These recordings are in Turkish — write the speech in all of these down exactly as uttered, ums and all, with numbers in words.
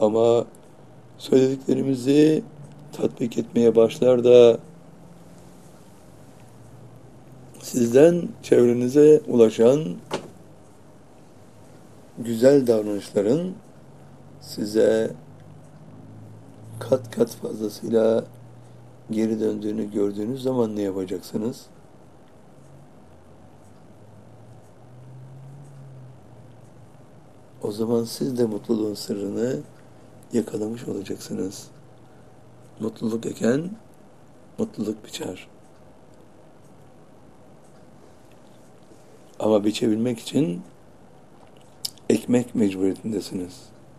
Ama söylediklerimizi tatbik etmeye başlar da sizden çevrenize ulaşan güzel davranışların size kat kat fazlasıyla geri döndüğünü gördüğünüz zaman ne yapacaksınız? O zaman siz de mutluluğun sırrını yakalamış olacaksınız. Mutluluk eken mutluluk biçer. Ama biçebilmek için ekmek mecburiyetindesiniz.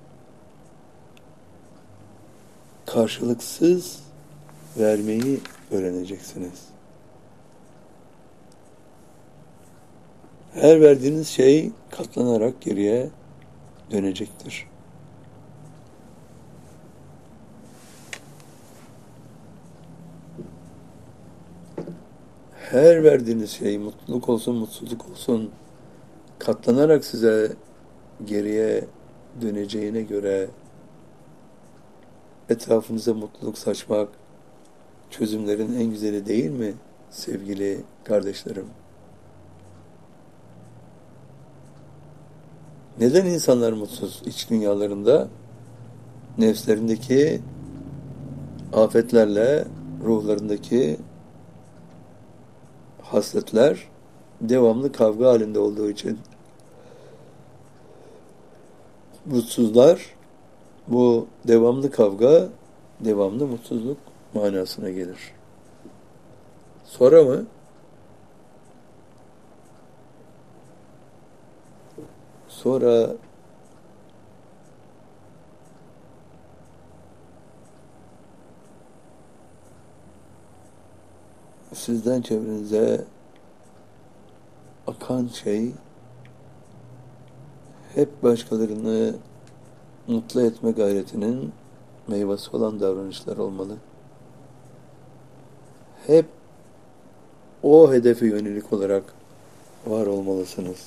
Karşılıksız vermeyi öğreneceksiniz. Her verdiğiniz şey katlanarak geriye dönecektir. Her verdiğiniz şey, mutluluk olsun, mutsuzluk olsun, katlanarak size geriye döneceğine göre etrafınıza mutluluk saçmak çözümlerin en güzeli değil mi sevgili kardeşlerim? Neden insanlar mutsuz iç dünyalarında? Nefslerindeki afetlerle ruhlarındaki hasletler devamlı kavga halinde olduğu için mutsuzlar. Bu devamlı kavga, devamlı mutsuzluk manasına gelir. Sonra mı? Sonra sizden çevrenize akan şey hep başkalarını mutlu etme gayretinin meyvesi olan davranışlar olmalı. Hep o hedefe yönelik olarak var olmalısınız.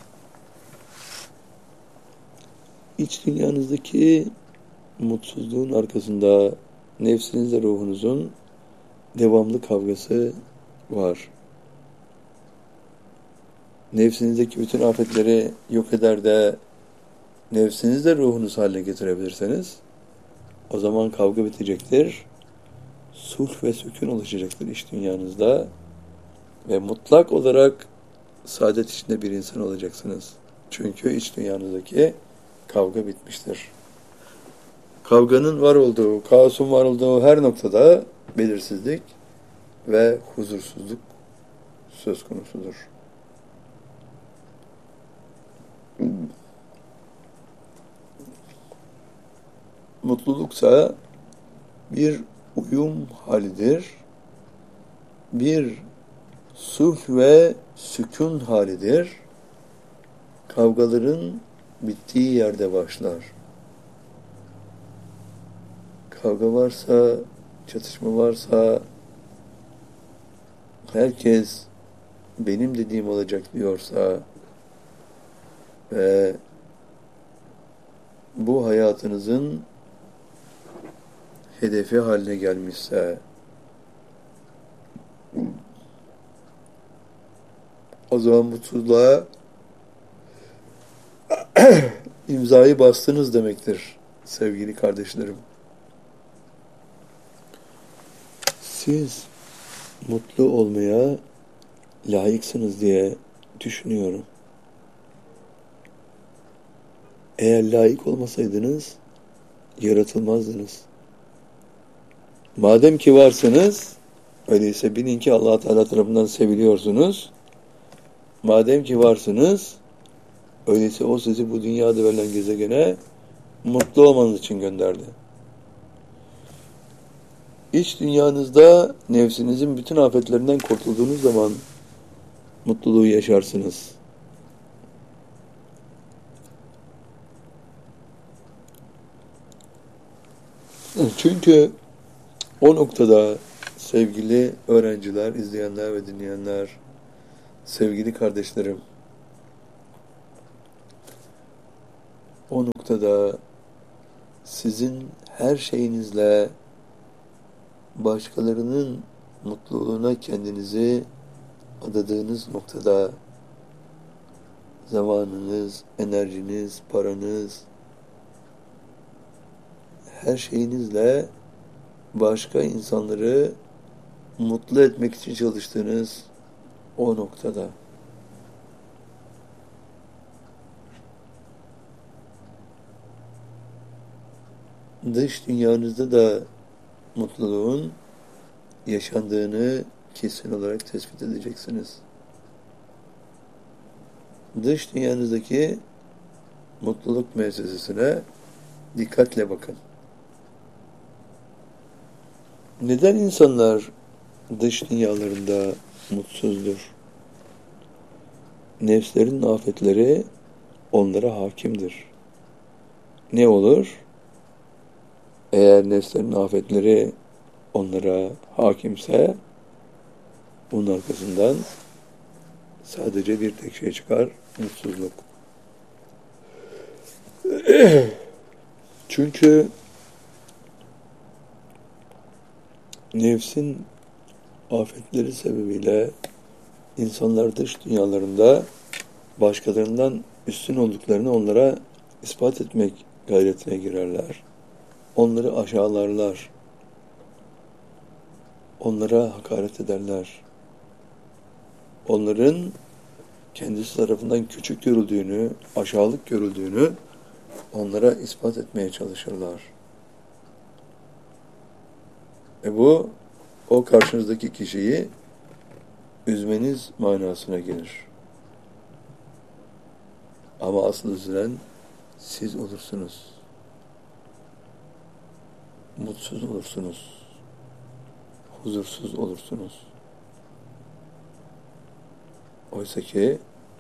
İç dünyanızdaki mutsuzluğun arkasında nefsinizle ruhunuzun devamlı kavgası var. Nefsinizdeki bütün afetleri yok eder de nefsinizle ruhunuz haline getirebilirseniz o zaman kavga bitecektir. Sulh ve sükun oluşacaktır iç dünyanızda ve mutlak olarak saadet içinde bir insan olacaksınız. Çünkü iç dünyanızdaki kavga bitmiştir. Kavganın var olduğu, kaosun var olduğu her noktada belirsizlik ve huzursuzluk söz konusudur. Mutluluksa bir uyum halidir, bir sulh ve sükun halidir. Kavgaların bittiği yerde başlar. Kavga varsa, çatışma varsa, herkes benim dediğim olacak diyorsa ve bu hayatınızın hedefi haline gelmişse o zaman mutsuzluğa imzayı bastınız demektir sevgili kardeşlerim. Siz mutlu olmaya layıksınız diye düşünüyorum. Eğer layık olmasaydınız yaratılmazdınız. Madem ki varsınız, öyleyse bilin ki Allah Teala tarafından seviliyorsunuz. Madem ki varsınız, öyleyse o sizi bu dünyada verilen gezegene mutlu olmanız için gönderdi. İç dünyanızda nefsinizin bütün afetlerinden kurtulduğunuz zaman mutluluğu yaşarsınız. Çünkü o noktada sevgili öğrenciler, izleyenler ve dinleyenler, sevgili kardeşlerim, o noktada sizin her şeyinizle başkalarının mutluluğuna kendinizi adadığınız noktada zamanınız, enerjiniz, paranız, her şeyinizle başka insanları mutlu etmek için çalıştığınız o noktada dış dünyanızda da mutluluğun yaşandığını kesin olarak tespit edeceksiniz. Dış dünyanızdaki mutluluk müessesesine dikkatle bakın. Neden insanlar dış dünyalarında mutsuzdur? Nefslerin afetleri onlara hakimdir. Ne olur? Eğer nefslerin afetleri onlara hakimse bunun arkasından sadece bir tek şey çıkar, mutsuzluk. Çünkü nefsin afetleri sebebiyle insanlar dış dünyalarında başkalarından üstün olduklarını onlara ispat etmek gayretine girerler. Onları aşağılarlar. Onlara hakaret ederler. Onların kendisi tarafından küçük görüldüğünü, aşağılık görüldüğünü onlara ispat etmeye çalışırlar. E bu, o karşınızdaki kişiyi üzmeniz manasına gelir. Ama asıl üzülen siz olursunuz. Mutsuz olursunuz. Huzursuz olursunuz. Oysa ki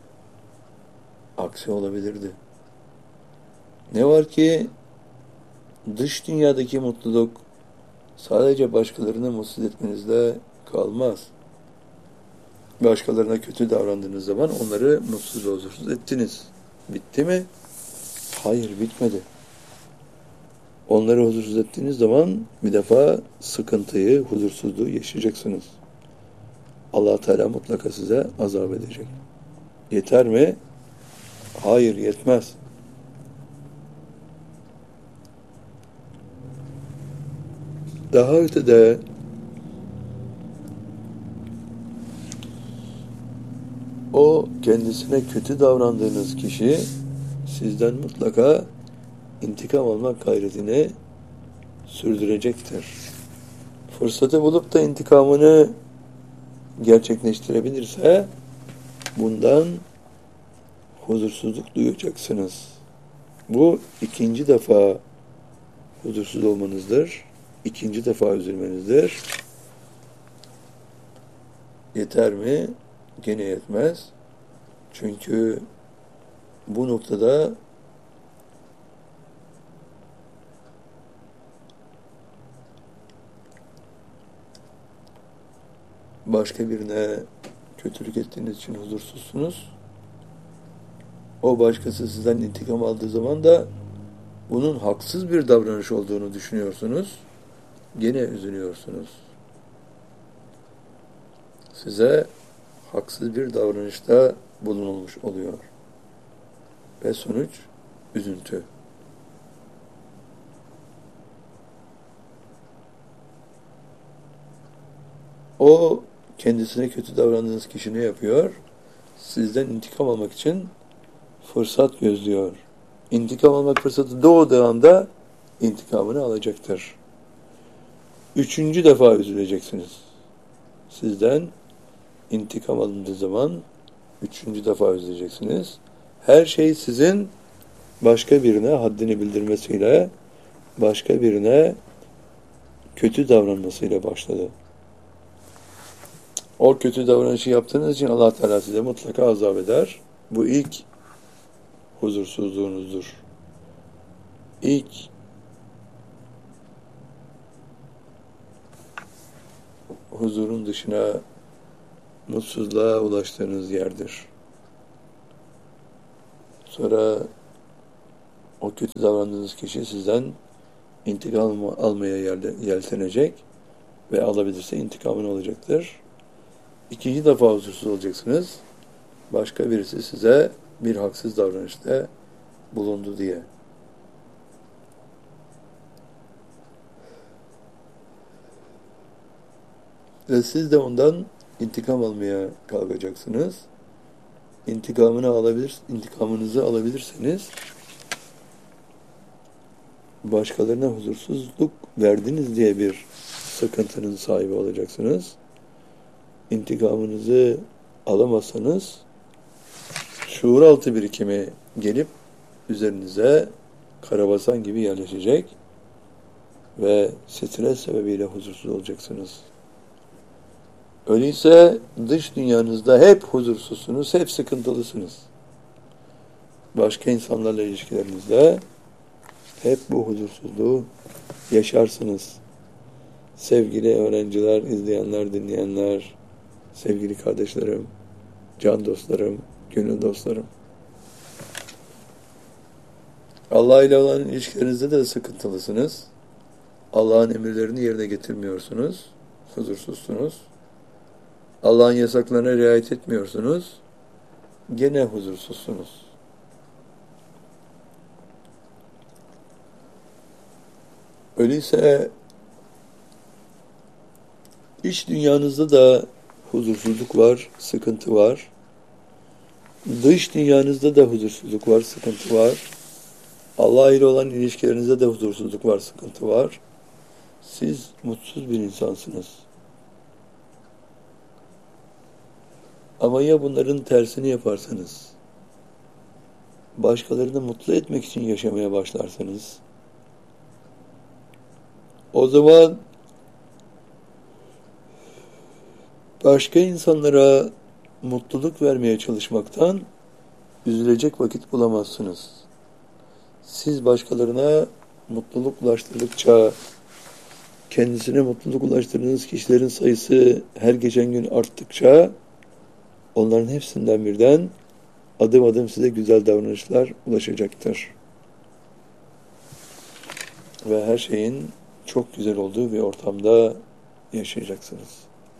aksi olabilirdi. Ne var ki dış dünyadaki mutluluk sadece başkalarını mutsuz etmenizle kalmaz. Başkalarına kötü davrandığınız zaman onları mutsuz ve huzursuz ettiniz. Bitti mi? Hayır, bitmedi. Onları huzursuz ettiğiniz zaman bir defa sıkıntıyı, huzursuzluğu yaşayacaksınız. Allah Teala mutlaka size azap edecek. Yeter mi? Hayır, yetmez. Daha ötede o kendisine kötü davrandığınız kişi sizden mutlaka intikam almak gayretini sürdürecektir. Fırsatı bulup da intikamını gerçekleştirebilirse bundan huzursuzluk duyacaksınız. Bu ikinci defa huzursuz olmanızdır. İkinci defa üzülmenizdir. Yeter mi? Gene yetmez. Çünkü bu noktada başka birine kötülük ettiğiniz için huzursuzsunuz. O başkası sizden intikam aldığı zaman da bunun haksız bir davranış olduğunu düşünüyorsunuz. Gene üzülüyorsunuz. Size haksız bir davranışta bulunulmuş oluyor. Ve sonuç üzüntü. O kendisine kötü davrandığınız kişi ne yapıyor? Sizden intikam almak için fırsat gözlüyor. İntikam almak fırsatı doğduğu anda intikamını alacaktır. Üçüncü defa üzüleceksiniz. Sizden intikam alındığı zaman üçüncü defa üzüleceksiniz. Her şey sizin başka birine haddini bildirmesiyle, başka birine kötü davranmasıyla başladı. O kötü davranışı yaptığınız için Allah Teala size mutlaka azap eder. Bu ilk huzursuzluğunuzdur. İlk huzurun dışına mutsuzluğa ulaştığınız yerdir. Sonra o kötü davrandığınız kişi sizden intikam almaya yeltenecek ve alabilirse intikamını alacaktır. İkinci defa huzursuz olacaksınız. Başka birisi size bir haksız davranışta bulundu diye. Ve siz de ondan intikam almaya kalkacaksınız. İntikamını alabilir, intikamınızı alabilirseniz başkalarına huzursuzluk verdiniz diye bir sıkıntının sahibi olacaksınız. İntikamınızı alamazsanız şuur altı birikimi gelip üzerinize karabasan gibi yerleşecek ve stres sebebiyle huzursuz olacaksınız. Öyleyse dış dünyanızda hep huzursuzsunuz, hep sıkıntılısınız. Başka insanlarla ilişkilerinizde hep bu huzursuzluğu yaşarsınız. Sevgili öğrenciler, izleyenler, dinleyenler, sevgili kardeşlerim, can dostlarım, gönül dostlarım. Allah ile olan ilişkilerinizde de sıkıntılısınız. Allah'ın emirlerini yerine getirmiyorsunuz, huzursuzsunuz. Allah'ın yasaklarına riayet etmiyorsunuz, gene huzursuzsunuz. Öyleyse iç dünyanızda da huzursuzluk var, sıkıntı var. Dış dünyanızda da huzursuzluk var, sıkıntı var. Allah ile olan ilişkilerinizde de huzursuzluk var, sıkıntı var. Siz mutsuz bir insansınız. Ama ya bunların tersini yaparsanız, başkalarını mutlu etmek için yaşamaya başlarsanız, o zaman başka insanlara mutluluk vermeye çalışmaktan üzülecek vakit bulamazsınız. Siz başkalarına mutluluk ulaştırdıkça, kendisine mutluluk ulaştırdığınız kişilerin sayısı her geçen gün arttıkça, onların hepsinden birden adım adım size güzel davranışlar ulaşacaktır. Ve her şeyin çok güzel olduğu bir ortamda yaşayacaksınız.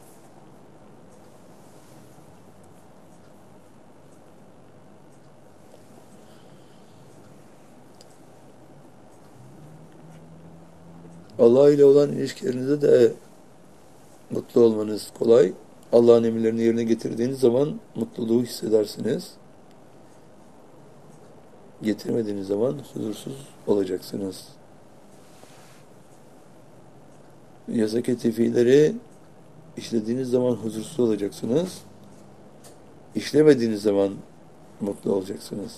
Allah ile olan ilişkilerinizde de mutlu olmanız kolay. Allah'ın emirlerini yerine getirdiğiniz zaman mutluluğu hissedersiniz. Getirmediğiniz zaman huzursuz olacaksınız. Yasak-ı fiilleri işlediğiniz zaman huzursuz olacaksınız. İşlemediğiniz zaman mutlu olacaksınız.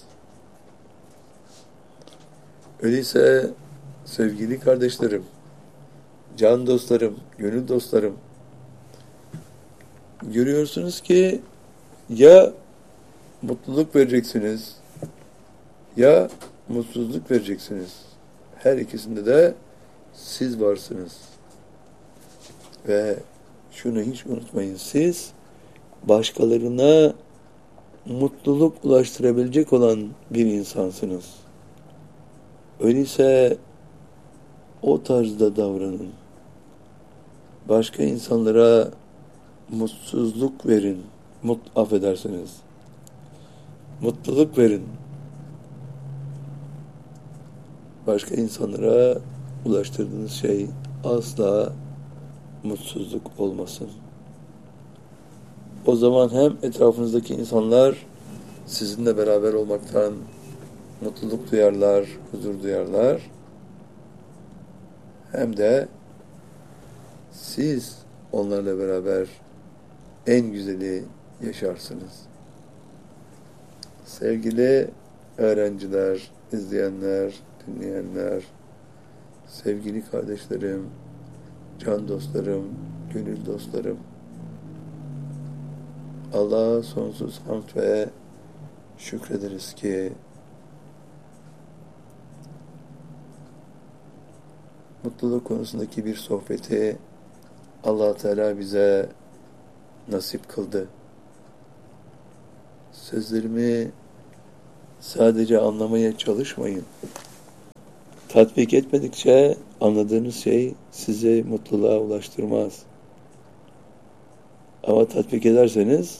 Öyleyse sevgili kardeşlerim, can dostlarım, gönül dostlarım, görüyorsunuz ki ya mutluluk vereceksiniz ya mutsuzluk vereceksiniz. Her ikisinde de siz varsınız. Ve şunu hiç unutmayın, siz başkalarına mutluluk ulaştırabilecek olan bir insansınız. Öyleyse o tarzda davranın. Başka insanlara mutsuzluk verin. Mut, affedersiniz. Mutluluk verin. Başka insanlara ulaştırdığınız şey asla mutsuzluk olmasın. O zaman hem etrafınızdaki insanlar sizinle beraber olmaktan mutluluk duyarlar, huzur duyarlar. Hem de siz onlarla beraber en güzeli yaşarsınız. Sevgili öğrenciler, izleyenler, dinleyenler, sevgili kardeşlerim, can dostlarım, gönül dostlarım, Allah'a sonsuz hamd ve şükrederiz ki mutluluk konusundaki bir sohbeti Allah Teala bize nasip kıldı. Sözlerimi sadece anlamaya çalışmayın. Tatbik etmedikçe anladığınız şey sizi mutluluğa ulaştırmaz. Ama tatbik ederseniz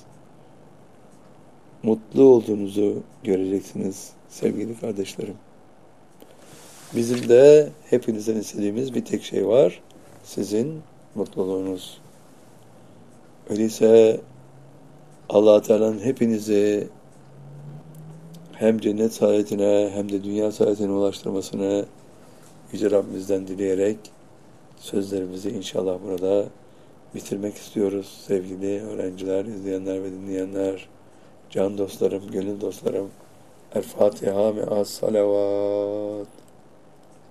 mutlu olduğunuzu göreceksiniz sevgili kardeşlerim. Bizim de hepinizden istediğimiz bir tek şey var. Sizin mutluluğunuz. Öyleyse Allah Teala'nın hepinizi hem cennet saadetine hem de dünya saadetine ulaştırmasını Yüce Rabbimizden dileyerek sözlerimizi inşallah burada bitirmek istiyoruz. Sevgili öğrenciler, izleyenler ve dinleyenler, can dostlarım, gönül dostlarım. El Fatiha ve as salavat.